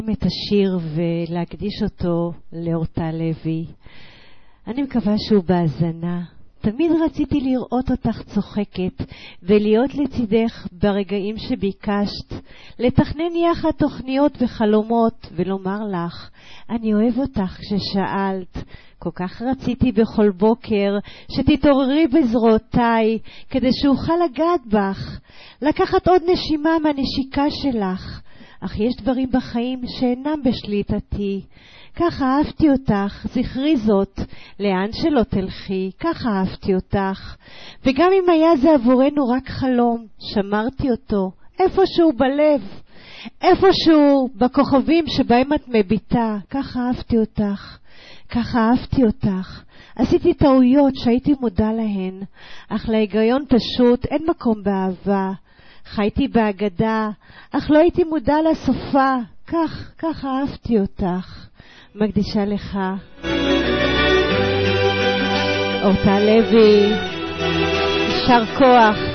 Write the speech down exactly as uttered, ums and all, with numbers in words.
את השיר ולהקדיש אותו לאורטל לוי. אני מקווה שהוא בהאזנה. תמיד רציתי לראות אותך צוחקת ולהיות לצידך ברגעים שביקשת, לתכנן יחד תוכניות וחלומות ולומר לך, אני אוהב אותך כששאלת. כל כך רציתי בכל בוקר שתתעוררי בזרועותיי כדי שאוכל לגעת בך, לקחת עוד נשימה מהנשיקה שלך. אך יש דברים בחיים שאינם בשליטתי. כך אהבתי אותך, זכרי זאת, לאן שלא תלכי, כך אהבתי אותך. וגם אם היה זה עבורנו רק חלום, שמרתי אותו, איפשהו בלב, איפשהו בכוכבים שבהם את מביטה, כך אהבתי אותך, כך אהבתי אותך. עשיתי טעויות שהייתי מודע להן, אך להיגיון פשוט אין מקום באהבה. חייתי בהגדה, אך לא הייתי מודע לסופה, כך, כך אהבתי אותך. מקדישה לך. אורטל לוי, יישר כוח.